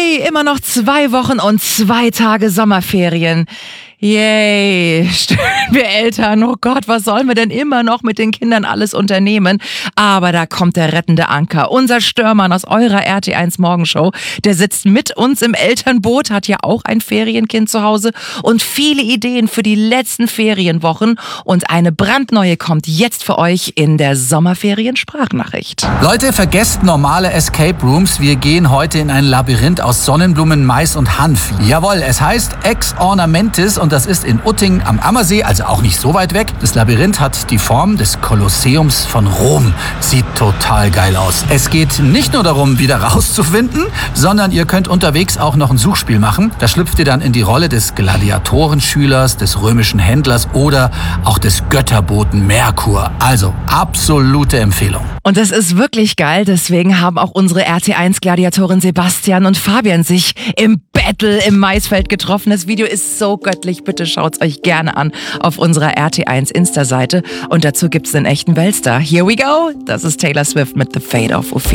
Yay! Immer noch 2 Wochen und 2 Tage Sommerferien. Yay, stöhnen wir Eltern. Oh Gott, was sollen wir denn immer noch mit den Kindern alles unternehmen? Aber da kommt der rettende Anker. Unser Störmann aus eurer RT1 Morgenshow, der sitzt mit uns im Elternboot, hat ja auch ein Ferienkind zu Hause und viele Ideen für die letzten Ferienwochen. Und eine brandneue kommt jetzt für euch in der Sommerferien-Sprachnachricht. Leute, vergesst normale Escape Rooms. Wir gehen heute in ein Labyrinth aus Sonnenblumen, Mais und Hanf. Jawohl, es heißt Ex Ornamentis und das ist in Utting am Ammersee, also auch nicht so weit weg. Das Labyrinth hat die Form des Kolosseums von Rom. Sieht total geil aus. Es geht nicht nur darum, wieder rauszufinden, sondern ihr könnt unterwegs auch noch ein Suchspiel machen. Da schlüpft ihr dann in die Rolle des Gladiatorenschülers, des römischen Händlers oder auch des Götterboten Merkur. Also absolute Empfehlung. Und das ist wirklich geil, deswegen haben auch unsere RT1-Gladiatoren Sebastian und Fabian sich im Battle im Maisfeld getroffen. Das Video ist so göttlich, bitte schaut's euch gerne an auf unserer RT1 Insta-Seite. Und dazu gibt's einen echten Weltstar. Here we go, das ist Taylor Swift mit The Fate of Ophelia.